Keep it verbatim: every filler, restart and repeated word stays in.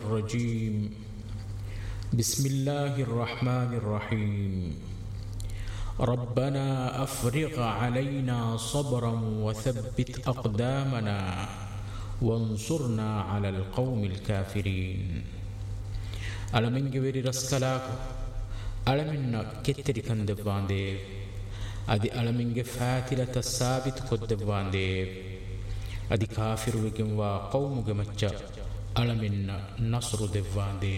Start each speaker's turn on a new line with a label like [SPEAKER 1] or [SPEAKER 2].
[SPEAKER 1] الرجيم بسم الله الرحمن الرحيم ربنا أفرغ علينا صبرا وثبت أقدامنا وانصرنا على القوم الكافرين. ألمن جبري رسكلاك ألمن كتري كندباندي أدي ألمن فاتلة الثابت كدباندي أدي كافر وكم وقوم جمتشا ألمن نصر دباندي